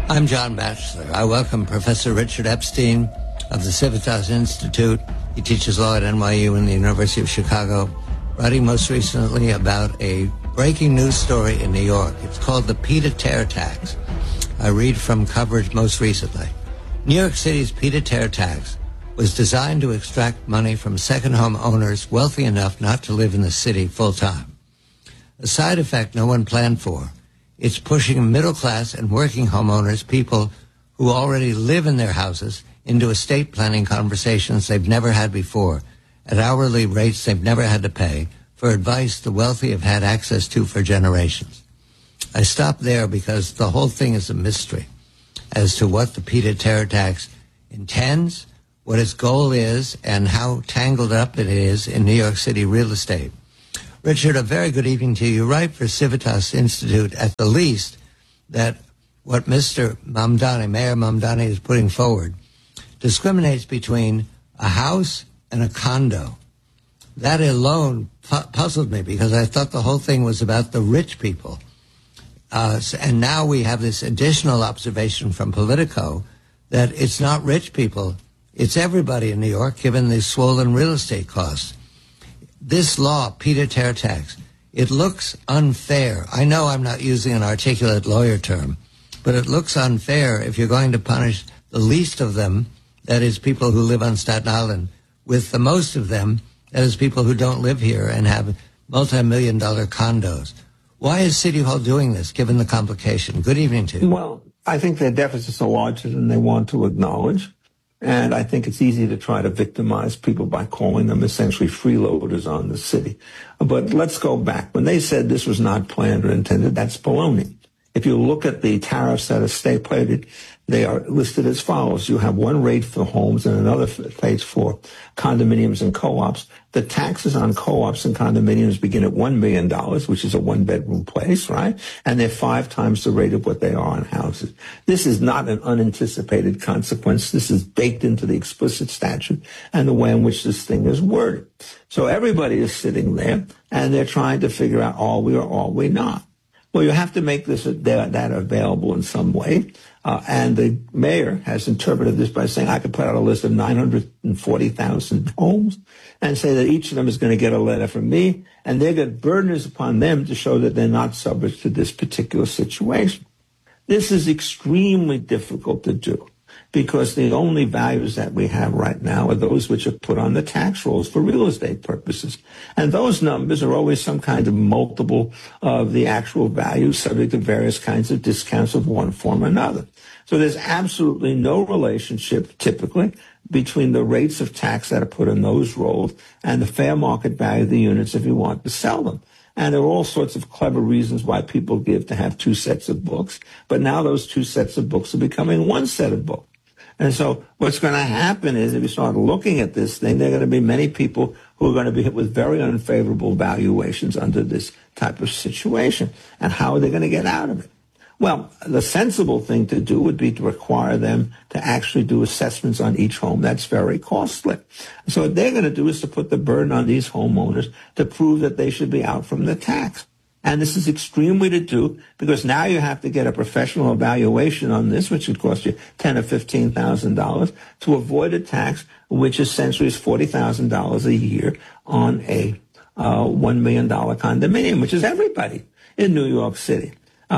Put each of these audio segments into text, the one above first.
I'm John Batchelor. I welcome Professor Richard Epstein of the Civitas Institute. He teaches law at NYU and the University of Chicago, writing most recently about a breaking news story in New York. It's called the pied-à-terre tax. I read from coverage most recently. New York City's pied-à-terre tax was designed to extract money from second home owners wealthy enough not to live in the city full time. A side effect no one planned for. It's pushing middle-class and working homeowners, people who already live in their houses, into estate planning conversations they've never had before, at hourly rates they've never had to pay, for advice the wealthy have had access to for generations. I stop there because the whole thing is a mystery as to what the pied-à-terre tax intends, what its goal is, and how tangled up it is in New York City real estate. Richard, a very good evening to you. You write for Civitas Institute, at the least, that what Mr. Mamdani, Mayor Mamdani, is putting forward discriminates between a house and a condo. That alone puzzled me because I thought the whole thing was about the rich people. And now we have this additional observation from Politico that it's not rich people, it's everybody in New York, given the swollen real estate costs. This law, pied-à-terre tax, it looks unfair. I know I'm not using an articulate lawyer term, but it looks unfair if you're going to punish the least of them, that is people who live on Staten Island, with the most of them, that is people who don't live here and have multi-million-dollar condos. Why is City Hall doing this, given the complication? Good evening to you. Well, I think their deficits are larger than they want to acknowledge. And I think it's easy to try to victimize people by calling them essentially freeloaders on the city. But let's go back. When they said this was not planned or intended, that's baloney. If you look at the tariffs that are state-plated, they are listed as follows. You have one rate for homes and another rate for condominiums and co-ops. The taxes on co-ops and condominiums begin at $1 million, which is a one-bedroom place, right? And they're 5 times the rate of what they are on houses. This is not an unanticipated consequence. This is baked into the explicit statute and the way in which this thing is worded. So everybody is sitting there, and they're trying to figure out, are we or are we not? Well, you have to make that available in some way. And the mayor has interpreted this by saying I could put out a list of 940,000 homes and say that each of them is going to get a letter from me, and the burden is upon them to show that they're not subject to this particular situation. This is extremely difficult to do because the only values that we have right now are those which are put on the tax rolls for real estate purposes. And those numbers are always some kind of multiple of the actual value, subject to various kinds of discounts of one form or another. So there's absolutely no relationship, typically, between the rates of tax that are put on those rolls and the fair market value of the units if you want to sell them. And there are all sorts of clever reasons why people give to have 2 sets of books. But now those 2 sets of books are becoming 1 set of books. And so what's going to happen is if you start looking at this thing, there are going to be many people who are going to be hit with very unfavorable valuations under this type of situation. And how are they going to get out of it? Well, the sensible thing to do would be to require them to actually do assessments on each home. That's very costly. So what they're going to do is to put the burden on these homeowners to prove that they should be out from the tax. And this is extremely to do because now you have to get a professional evaluation on this, which would cost you $10,000 or $15,000 to avoid a tax, which essentially is $40,000 a year on a $1 million condominium, which is everybody in New York City.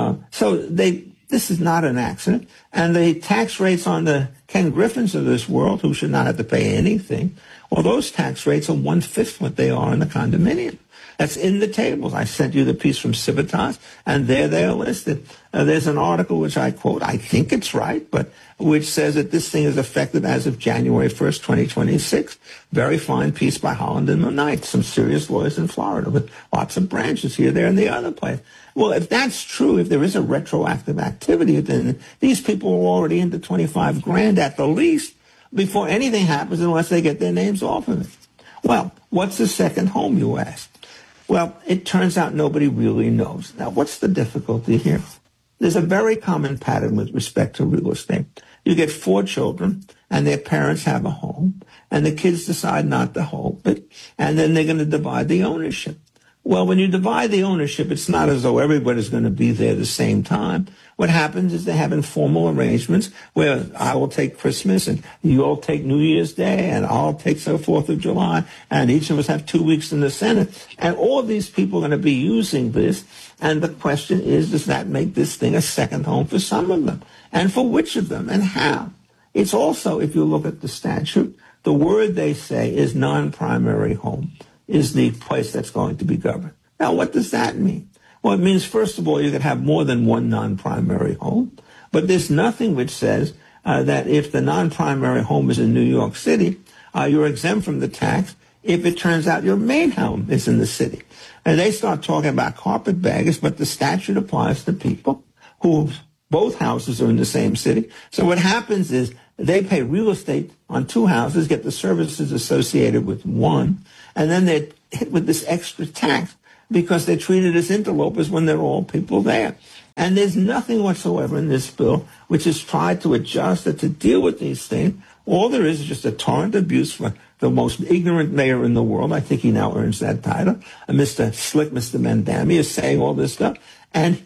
This is not an accident. And the tax rates on the Ken Griffins of this world, who should not have to pay anything, well, those tax rates are 1/5 what they are in the condominium. That's in the tables. I sent you the piece from Civitas, and there they are listed. There's an article which I quote, I think it's right, but which says that this thing is effective as of January 1st, 2026. Very fine piece by Holland and Knight, some serious lawyers in Florida with lots of branches here, there, and the other place. Well, if that's true, if there is a retroactive activity, then these people are already into $25,000 at the least before anything happens unless they get their names off of it. Well, what's the second home, you ask? Well, it turns out nobody really knows. Now, what's the difficulty here? There's a very common pattern with respect to real estate. You get 4 children, and their parents have a home, and the kids decide not to hold it, and then they're going to divide the ownership. Well, when you divide the ownership, it's not as though everybody's going to be there at the same time. What happens is they have informal arrangements where I will take Christmas and you'll take New Year's Day and I'll take the 4th of July and each of us have 2 weeks in the Senate. And all of these people are going to be using this. And the question is, does that make this thing a second home for some of them? And for which of them and how? It's also, if you look at the statute, the word they say is non-primary home is the place that's going to be governed. Now, what does that mean? Well, it means, first of all, you could have more than one non-primary home, but there's nothing which says that if the non-primary home is in New York City, you're exempt from the tax if it turns out your main home is in the city. And they start talking about carpetbaggers, but the statute applies to people who both houses are in the same city. So what happens is they pay real estate on two houses, get the services associated with one, and then they're hit with this extra tax because they're treated as interlopers when they're all people there. And there's nothing whatsoever in this bill which has tried to adjust or to deal with these things. All there is just a torrent abuse for the most ignorant mayor in the world. I think he now earns that title. Mr. Slick, Mr. Mandami is saying all this stuff. And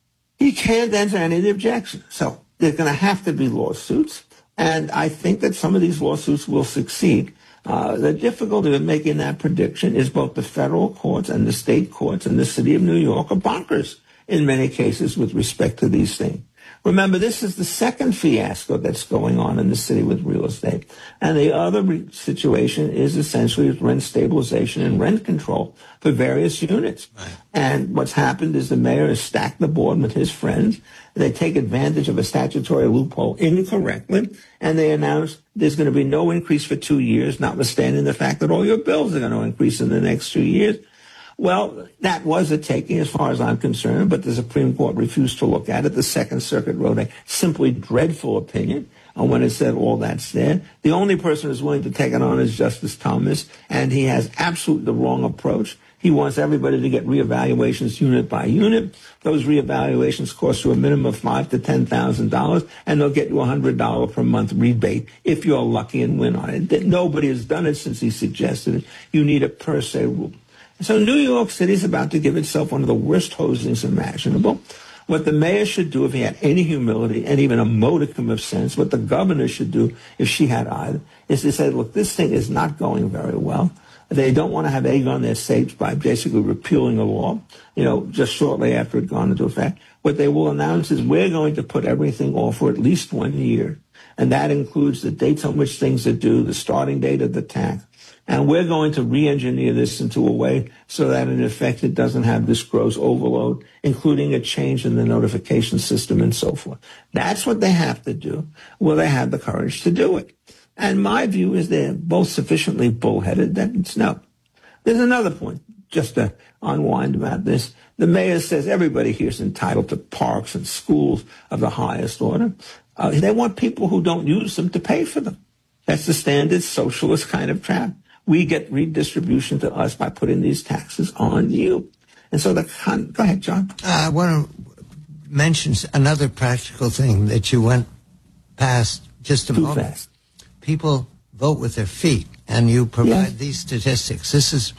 he can't answer any of the objections. So there's going to have to be lawsuits. And I think that some of these lawsuits will succeed. The difficulty of making that prediction is both the federal courts and the state courts and the city of New York are bonkers in many cases with respect to these things. Remember, this is the second fiasco that's going on in the city with real estate. And the other situation is essentially rent stabilization and rent control for various units. Right. And what's happened is the mayor has stacked the board with his friends. They take advantage of a statutory loophole incorrectly, and they announce there's going to be no increase for 2 years, notwithstanding the fact that all your bills are going to increase in the next 2 years. Well, that was a taking as far as I'm concerned, but the Supreme Court refused to look at it. The Second Circuit wrote a simply dreadful opinion on when it said all that's there. The only person who's willing to take it on is Justice Thomas, and he has absolutely the wrong approach. He wants everybody to get reevaluations unit by unit. Those reevaluations cost you a minimum of $5,000 to $10,000, and they'll get you a $100 per month rebate if you're lucky and win on it. Nobody has done it since he suggested it. You need a per se rule. So New York City is about to give itself one of the worst hosings imaginable. What the mayor should do if he had any humility and even a modicum of sense, what the governor should do if she had either, is to say, look, this thing is not going very well. They don't want to have egg on their face by basically repealing a law, just shortly after it gone into effect. What they will announce is we're going to put everything off for at least 1 year. And that includes the dates on which things are due, the starting date of the tax. And we're going to re-engineer this into a way so that, in effect, it doesn't have this gross overload, including a change in the notification system and so forth. That's what they have to do. Will they have the courage to do it? And my view is they're both sufficiently bullheaded that it's no. There's another point, just to unwind about this. The mayor says everybody here is entitled to parks and schools of the highest order. They want people who don't use them to pay for them. That's the standard socialist kind of trap. We get redistribution to us by putting these taxes on you. And so go ahead, John. I want to mention another practical thing that you went past just a moment. Too fast. People vote with their feet, and you provide these statistics.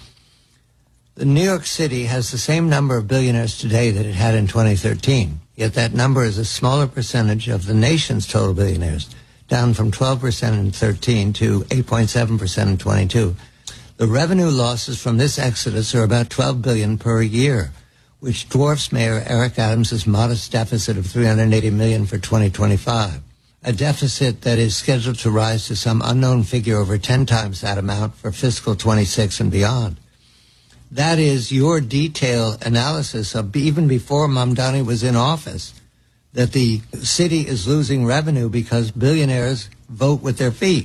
New York City has the same number of billionaires today that it had in 2013, yet that number is a smaller percentage of the nation's total billionaires, down from 12% in 13 to 8.7% in 22. The revenue losses from this exodus are about $12 billion per year, which dwarfs Mayor Eric Adams' modest deficit of $380 million for 2025, a deficit that is scheduled to rise to some unknown figure over 10 times that amount for fiscal 26 and beyond. That is your detailed analysis of, even before Mamdani was in office, that the city is losing revenue because billionaires vote with their feet.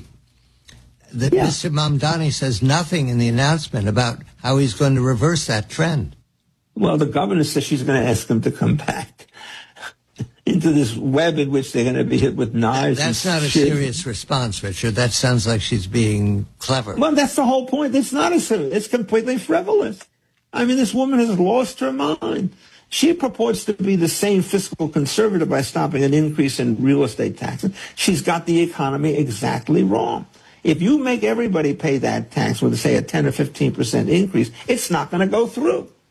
Mr. Mamdani says nothing in the announcement about how he's going to reverse that trend. Well, the governor says she's going to ask them to come back into this web in which they're going to be hit with knives. That's not a serious response, Richard. That sounds like she's being clever. Well, that's the whole point. It's not a serious. It's completely frivolous. I mean, this woman has lost her mind. She purports to be the same fiscal conservative by stopping an increase in real estate taxes. She's got the economy exactly wrong. If you make everybody pay that tax with, say, a 10 or 15% increase, it's not going to go through.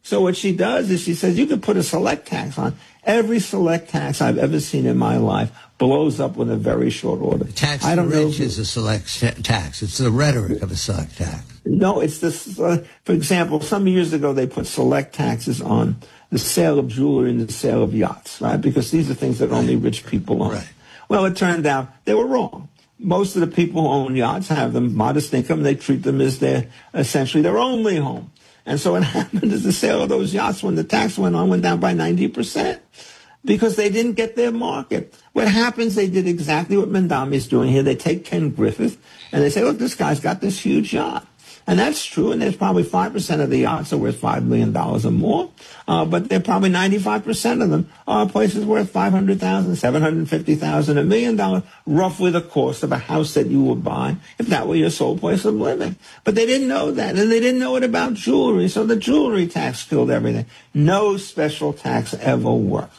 So what she does is she says, you can put a select tax on. Every select tax I've ever seen in my life blows up with a very short order. The tax on the rich is a select tax. It's the rhetoric of a select tax. No, it's this. For example, some years ago they put select taxes on the sale of jewelry and the sale of yachts, right? Because these are things that only rich people own. Right. Well, it turned out they were wrong. Most of the people who own yachts have them modest income. They treat them as essentially their only home. And so what happened is the sale of those yachts, when the tax went down by 90%. Because they didn't get their market. What happens, they did exactly what Mamdani is doing here. They take Ken Griffith and they say, look, this guy's got this huge yacht. And that's true, and there's probably 5% of the yachts are worth $5 million or more, but they're probably 95% of them are places worth $500,000, $750,000, $1 million, roughly the cost of a house that you would buy if that were your sole place of living. But they didn't know that, and they didn't know it about jewelry, so the jewelry tax killed everything. No special tax ever worked.